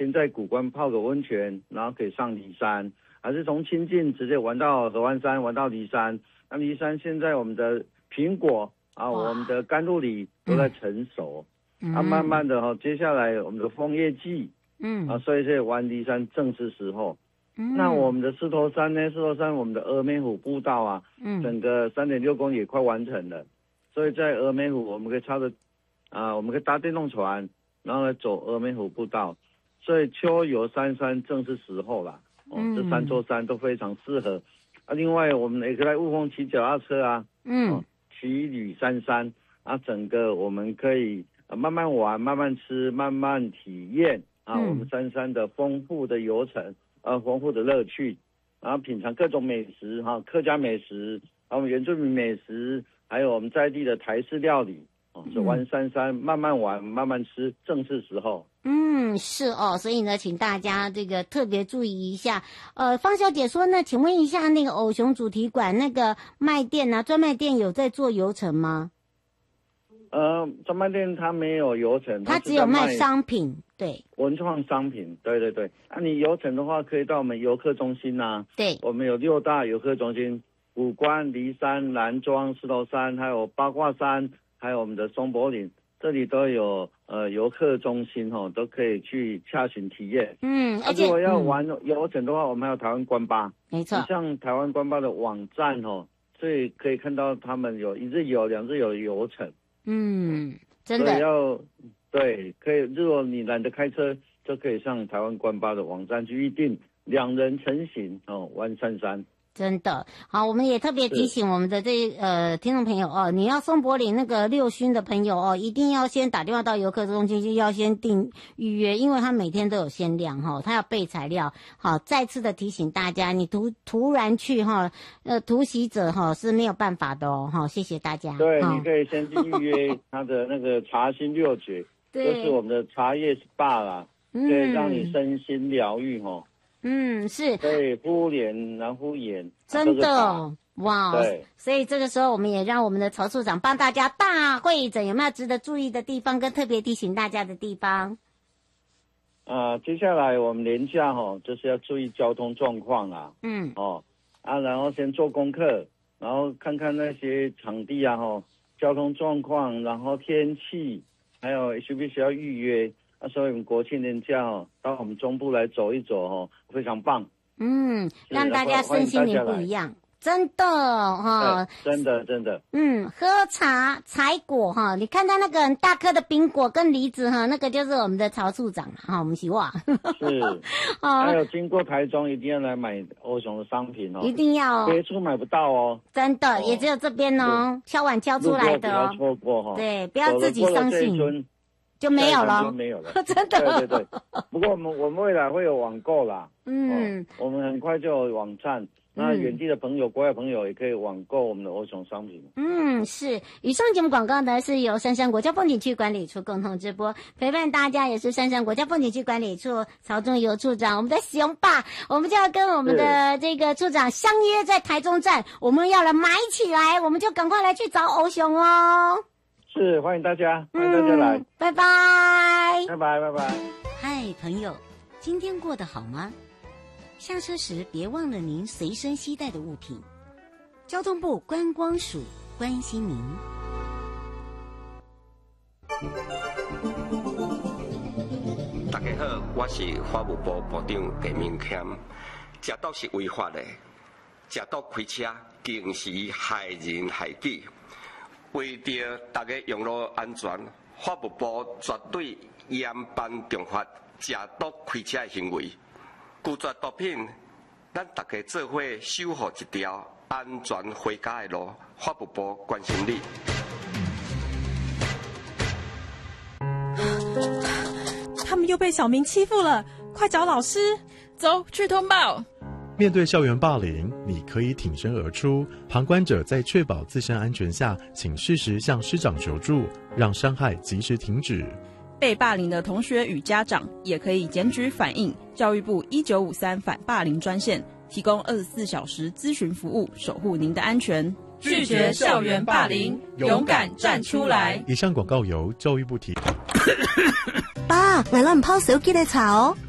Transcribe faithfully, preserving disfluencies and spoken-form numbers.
先在古关泡个温泉，然后可以上梨山，还是从清境直接玩到合欢山，玩到梨山。那梨山现在我们的苹果啊，我们的甘露梨都在成熟，嗯、啊，慢慢的哈、哦，接下来我们的枫叶季，嗯，啊，所以这玩梨山正是时候。嗯、那我们的狮头山呢？狮头山我们的峨眉虎步道啊，嗯，整个三点六公里也快完成了，所以在峨眉虎我们可以操着啊，我们可以搭电动船，然后来走峨眉虎步道，所以秋游三山正是时候啦。哦，嗯、这三座山都非常适合。啊，另外我们也可以来雾峰骑脚踏车啊，嗯，哦、骑旅三山啊，整个我们可以、啊、慢慢玩、慢慢吃、慢慢体验啊，嗯、我们三山的丰富的游程，呃、啊，丰富的乐趣，然后品尝各种美食哈、啊，客家美食，还有原住民美食，还有我们在地的台式料理。哦，是玩三山，慢慢玩，慢慢吃，正是时候。 嗯，是哦，所以呢，请大家这个特别注意一下。呃，方小姐说呢，请问一下，那个偶熊主题馆那个卖店啊，专卖店有在做游程吗？ 呃，专卖店它没有游程， 它只有卖商品，对， 文创商品，对对对。啊，你游程的话，可以到我们游客中心啊， 对， 我们有六大游客中心：古关、梨山、南庄、石头山，还有八卦山。还有我们的松柏岭，这里都有呃游客中心哦，都可以去洽询体验。嗯，而且、啊、如果要玩游程的话，嗯、我们还有台湾观巴， 没错。 像台湾观巴的网站哦，所以可以看到他们有一日游、两日游的游程。 嗯，真的。 所以要对，可以，如果你懒得开车，就可以上台湾观巴的网站去预定两人成行哦，玩三山。 真的好，我们也特别提醒我们的这呃听众朋友哦，你要松柏岭那个六勋的朋友哦，一定要先打电话到游客中心，要先订预约，因为他每天都有限量哈、哦，他要备材料。好，再次的提醒大家，你突突然去哈、哦，呃，突袭者哈、哦、是没有办法的哦。好，谢谢大家。 对， 哦、 你可以先去预约他的那个茶心六绝，就是我们的茶叶 S P A 啦，可以让你身心疗愈哦。 嗯，是对，敷脸然后敷眼， 真的哇！对，所以这个时候我们也让我们的曹处长帮大家大会诊，有没有值得注意的地方跟特别提醒大家的地方？ 啊、呃，接下来我们连假哈、哦，就是要注意交通状况啦。嗯，哦啊，然后先做功课，然后看看那些场地啊，哈，交通状况，然后天气，还有需不需要预约。那所以我们国庆年假哦，到我们中部来走一走哦，非常棒。 嗯，让大家身心灵不一样，真的哈、哦， 真的真的。 嗯，喝茶采果哈，你看到那个很大颗的苹果跟梨子哈，那个就是我们的曹处长哈，我们希望。 是。哦。还有经过台中一定要来买欧熊的商品哦， 一定要。 别处买不到哦。 真的，哦、也只有这边哦，敲碗敲出来的哦。 不要错过哈、哦。 对，不要自己相信。就没有了， 就没有了， 真的。 对对对，不过我们我们未来会有网购啦，嗯、哦，我们很快就有网站，那远地的朋友、嗯、国外朋友也可以网购我们的欧熊商品。 嗯，是。以上节目广告呢是由杉山国家风景区管理处共同直播，陪伴大家也是杉山国家风景区管理处曹仲游处长，我们的熊爸，我们就要跟我们的这个处长相约在台中站，我们要来买起来，我们就赶快来去找欧熊哦。 是，欢迎大家，欢迎大家来， 嗯、拜拜， 拜拜，拜拜。 嗨，朋友，今天过得好吗？下车时别忘了您随身携带的物品。交通部观光署关心您。 大家好，我是法务部部长陈明谦。食毒是违法的，食毒开车更是害人害己。为着大家用路安全，法务部绝对严办重罚食毒开车的行为。拒绝毒品，咱大家做伙守护一条安全回家的路。法务部关心你。 他们又被小明欺负了，快找老师！ 走去通报。 面对校园霸凌，你可以挺身而出。旁观者在确保自身安全下，请适时向师长求助，让伤害及时停止。 被霸凌的同学与家长也可以检举反映教育部一九五三反霸凌专线，提供二十四小时咨询服务，守护您的安全。 拒绝校园霸凌，勇敢站出来。 以上广告由教育部提供。 爸，我咱唔泡手机嚟查哦。